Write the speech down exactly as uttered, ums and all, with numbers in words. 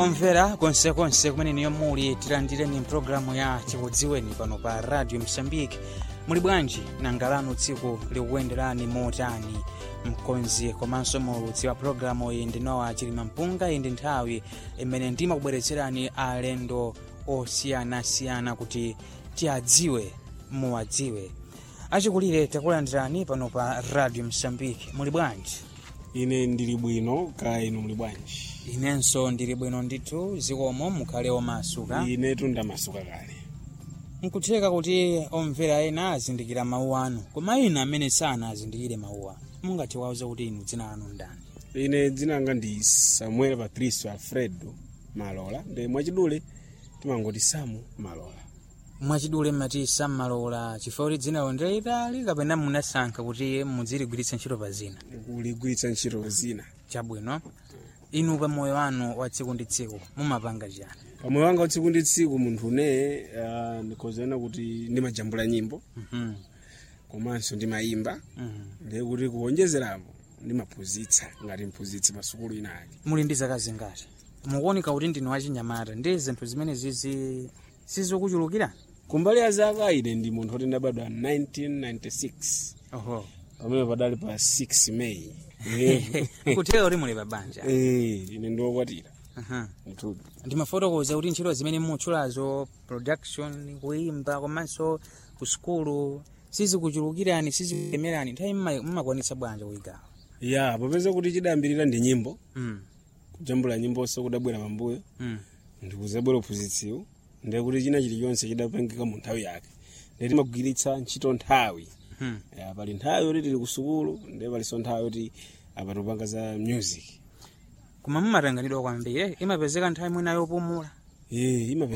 Omvera konse konse kumene niyo muli tilandireni programu ya Chikudziweni pano pa Radio Msambiki. Muli bwanji nangalano tsiku likuyenderani motani mkonzi komanso mulutsi wa programu iyi ndinowa Chilima Mpunga. Iyi ndi nthawi imene ndimakubweretserani alendo osiyanasiyana kuti tiadziwe muwadziwe. Achikulire takulandirani pano pa Radio Msambiki. Muli bwanji? Ine ndili bwino, kaya inu muli bwanji? Inenso ndili bwino ndithu, zikomo mukhale omasuka. Ine tundamasuka kale. Nkutheka kuti omvera ena azindikira mawu anu, koma ina amene sana azindikire mawuwa. Mungati wauza kuti inu dzina lanu ndani? Ine dzina langa ndi Samuel Patricio Alfredo Malola, ndi mwachidule timangoti Samu Malola. Mwachidule mmati Samu Malola chifukwa kuti dzina lanu ndilitali kapena munasankha kuti mudziligwiritsa ntchito pa zina? Kuligwiritsa ntchito pa zina. Chabwino. Inu pa moyo wanu wa tsiku ndi tsiku mumapanga chani? Pa moyo wanga wa tsiku ndi tsiku munthu ne uh, ndikozena kuti ndimajambula nyimbo. Mhm. Komanso ndimayimba. Mhm. Ndiye kuti kuonjezerapo ndimaphunzitsa ngati mphunzitsi pa sukulu inali. Muli ndi zaka zingati? Mukuoneka kuti ndinu wachinyamata, ndi zinthu zimene zizi sizokuchulukira? Kumbali ya zaka ine ndi munthu oti ndabadwa nineteen ninety-six. Oho. Pamene padali pa six May. Kutheka kuti muli pa banja? Eh, ine ndokwatira. Aha. Mtudu. Ndimafotokoza kuti ntchito zimene mutchulazo production, kuimba komanso ku sukulu sizikuchulukirani, sizikulemerani, nthawi mmakwanitsa bwanja kuyigawa? Ya, popeza kuti chidayambirira ndi nyimbo. Mm. Kujambula nyimbo so kudabwera pambuyo. Mm. Ndikuzabwera uphunzitsiwo. Ndiye kuti china chilichonse chidapangika mu nthawi yake. Ndiye timagwiritsa ntchito nthawi. Mm. Ya, pali nthawi yoti tili ku sukulu, ndiye palinso nthawi yoti apa tupanga za music. Koma mumatanganidwa kwambiri, imapezeka nthawi mwina yopumula? Eh, ima